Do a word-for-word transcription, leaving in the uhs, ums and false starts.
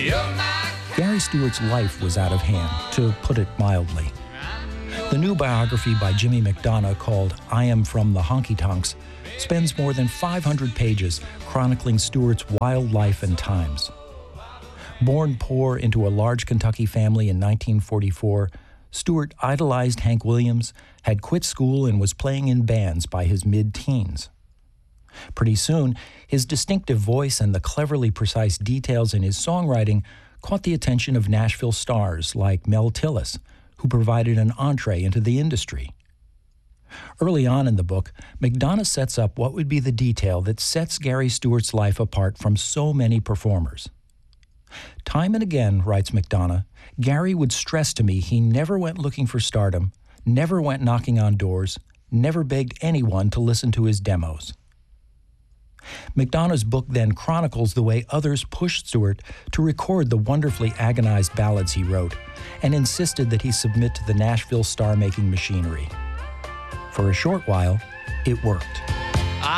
Gary Stewart's life was out of hand, to put it mildly. The new biography by Jimmy McDonough, called I Am From the Honky Tonks, spends more than five hundred pages chronicling Stewart's wild life and times. Born poor into a large Kentucky family in nineteen forty-four, Stewart idolized Hank Williams, had quit school, and was playing in bands by his mid-teens. Pretty soon, his distinctive voice and the cleverly precise details in his songwriting caught the attention of Nashville stars like Mel Tillis, who provided an entree into the industry. Early on in the book, McDonough sets up what would be the detail that sets Gary Stewart's life apart from so many performers. Time and again, writes McDonough, Gary would stress to me he never went looking for stardom, never went knocking on doors, never begged anyone to listen to his demos. McDonough's book then chronicles the way others pushed Stewart to record the wonderfully agonized ballads he wrote and insisted that he submit to the Nashville star-making machinery. For a short while, it worked.